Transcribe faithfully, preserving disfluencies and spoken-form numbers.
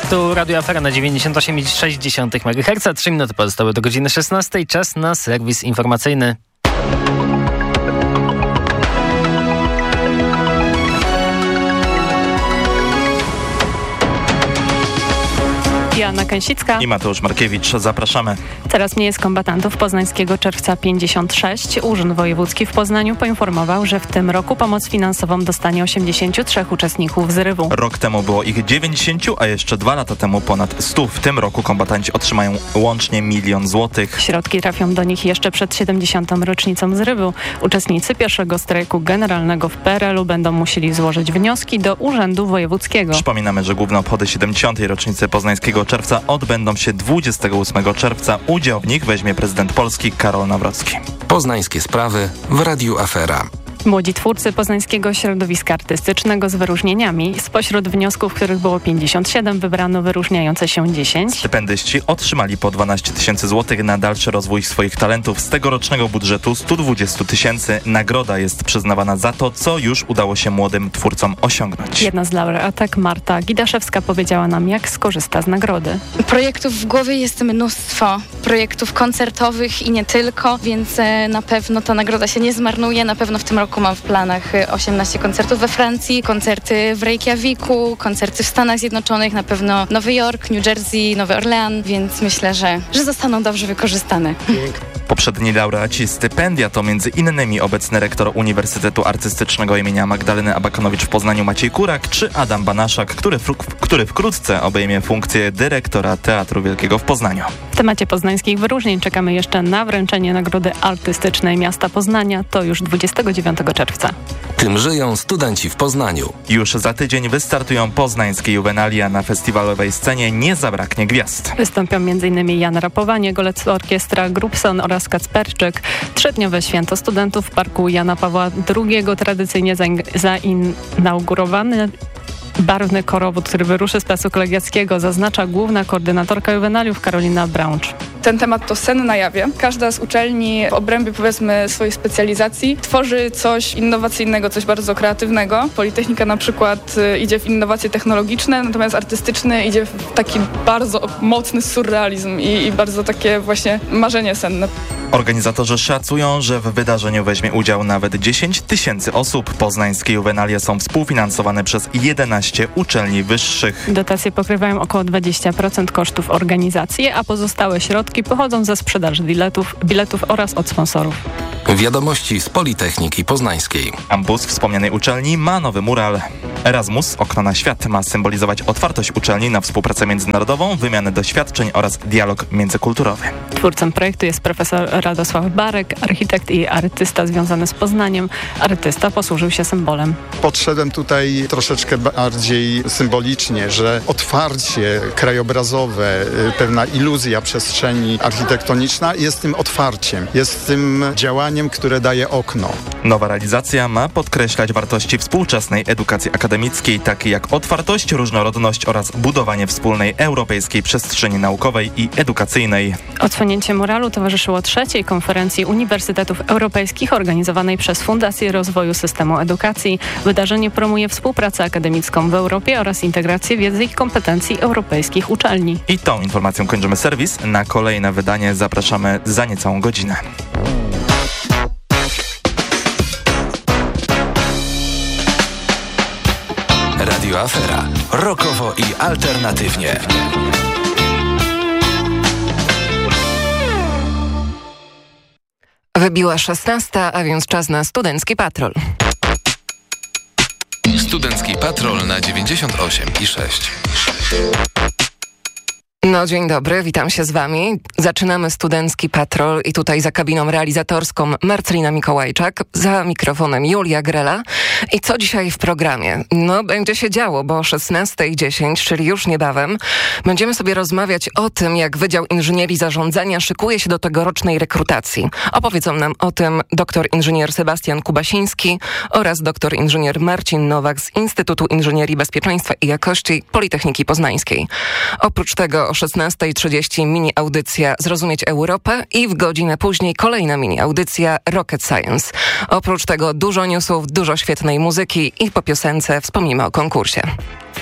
Tu Radio Afera na dziewięćdziesiąt osiem i sześć dziesiątych megaherca. Trzy minuty pozostały do godziny szesnastej. Czas na serwis informacyjny. Joanna Kęsicka i Mateusz Markiewicz. Zapraszamy. Teraz mniej jest kombatantów poznańskiego czerwca pięćdziesiąt sześć. Urząd Wojewódzki w Poznaniu poinformował, że w tym roku pomoc finansową dostanie osiemdziesięciu trzech uczestników zrywu. Rok temu było ich dziewięćdziesięciu, a jeszcze dwa lata temu ponad stu. W tym roku kombatanci otrzymają łącznie milion złotych. Środki trafią do nich jeszcze przed siedemdziesiątą rocznicą zrywu. Uczestnicy pierwszego strajku generalnego w P R L u będą musieli złożyć wnioski do Urzędu Wojewódzkiego. Przypominamy, że główne obchody siedemdziesiątej rocznicy poznańskiego czerwca odbędą się dwudziestego ósmego czerwca. Udział w nich weźmie prezydent Polski Karol Nawrocki. Poznańskie sprawy w Radiu Afera. Młodzi twórcy poznańskiego środowiska artystycznego z wyróżnieniami. Spośród wniosków, których było pięćdziesiąt siedem, wybrano wyróżniające się dziesięć. Stypendyści otrzymali po dwanaście tysięcy złotych na dalszy rozwój swoich talentów. Z tegorocznego budżetu stu dwudziestu tysięcy nagroda jest przyznawana za to, co już udało się młodym twórcom osiągnąć. Jedna z laureatek, Marta Gidaszewska, powiedziała nam, jak skorzysta z nagrody. Projektów w głowie jest mnóstwo. Projektów koncertowych i nie tylko, więc na pewno ta nagroda się nie zmarnuje. Na pewno w tym roku mam w planach osiemnaście koncertów we Francji, koncerty w Reykjaviku, koncerty w Stanach Zjednoczonych, na pewno Nowy Jork, New Jersey, Nowy Orlean, więc myślę, że, że zostaną dobrze wykorzystane. Poprzedni laureaci stypendia to między innymi obecny rektor Uniwersytetu Artystycznego imienia Magdaleny Abakanowicz w Poznaniu Maciej Kurak czy Adam Banaszak, który, który wkrótce obejmie funkcję dyrektora Teatru Wielkiego w Poznaniu. W temacie poznańskich wyróżnień czekamy jeszcze na wręczenie Nagrody Artystycznej Miasta Poznania. To już dwudziestego dziewiątego czerwca. Tym żyją studenci w Poznaniu. Już za tydzień wystartują poznańskie juwenalia. Na festiwalowej scenie nie zabraknie gwiazd. Wystąpią m.in. Jan Rapowanie, Golec Orkiestra, Grupson oraz Kacperczyk. Trzydniowe święto studentów w Parku Jana Pawła drugiego tradycyjnie zainaugurowany barwny korowód, który wyruszy z Placu Kolegiackiego, zaznacza główna koordynatorka juwenaliów Karolina Braunch. Ten temat to sen na jawie. Każda z uczelni w obrębie, powiedzmy, swojej specjalizacji tworzy coś innowacyjnego, coś bardzo kreatywnego. Politechnika na przykład y, idzie w innowacje technologiczne, natomiast artystyczny idzie w taki bardzo mocny surrealizm i, i bardzo takie właśnie marzenie senne. Organizatorzy szacują, że w wydarzeniu weźmie udział nawet dziesięć tysięcy osób. Poznańskie juwenalie są współfinansowane przez jedenaście uczelni wyższych. Dotacje pokrywają około dwadzieścia procent kosztów organizacji, a pozostałe środki pochodzą ze sprzedaży biletów, biletów oraz od sponsorów. Wiadomości z Politechniki Poznańskiej. Ambus wspomnianej uczelni ma nowy mural. Erasmus, okno na świat, ma symbolizować otwartość uczelni na współpracę międzynarodową, wymianę doświadczeń oraz dialog międzykulturowy. Twórcą projektu jest profesor Radosław Barek, architekt i artysta związany z Poznaniem. Artysta posłużył się symbolem. Podszedłem tutaj troszeczkę bardziej symbolicznie, że otwarcie krajobrazowe, pewna iluzja przestrzeni architektoniczna jest tym otwarciem, jest tym działaniem, które daje okno. Nowa realizacja ma podkreślać wartości współczesnej edukacji akademickiej, takie jak otwartość, różnorodność oraz budowanie wspólnej europejskiej przestrzeni naukowej i edukacyjnej. Odsłonięcie muralu towarzyszyło trzeciej konferencji Uniwersytetów Europejskich organizowanej przez Fundację Rozwoju Systemu Edukacji. Wydarzenie promuje współpracę akademicką w Europie oraz integrację wiedzy i kompetencji europejskich uczelni. I tą informacją kończymy serwis. Na kolejne wydanie zapraszamy za niecałą godzinę. Radio Afera. Rockowo i alternatywnie. Wybiła szesnasta, a więc czas na Studencki Patrol. Studencki Patrol na dziewięćdziesiąt osiem i sześć. No dzień dobry, witam się z wami. Zaczynamy Studencki Patrol i tutaj za kabiną realizatorską Marcelina Mikołajczak, za mikrofonem Julia Grela. I co dzisiaj w programie? No będzie się działo, bo o szesnasta dziesięć, czyli już niebawem, będziemy sobie rozmawiać o tym, jak Wydział Inżynierii Zarządzania szykuje się do tegorocznej rekrutacji. Opowiedzą nam o tym doktor inżynier Sebastian Kubasiński oraz doktor inżynier Marcin Nowak z Instytutu Inżynierii Bezpieczeństwa i Jakości Politechniki Poznańskiej. Oprócz tego o szesnasta trzydzieści mini audycja Zrozumieć Europę i w godzinę później kolejna mini audycja Rocket Science. Oprócz tego dużo newsów, dużo świetnej muzyki i po piosence wspomnimy o konkursie.